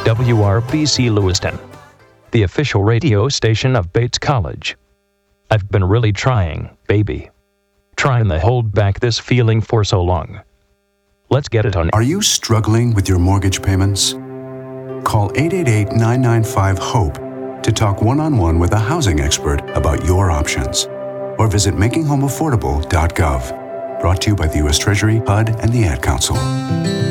WRBC Lewiston, the official radio station of Bates College. I've been really trying, baby. Trying to hold back this feeling for so long. Let's get it on. Are you struggling with your mortgage payments? Call 888-995-HOPE to talk one-on-one with a housing expert about your options. Or visit makinghomeaffordable.gov. Brought to you by the U.S. Treasury, HUD, and the Ad Council.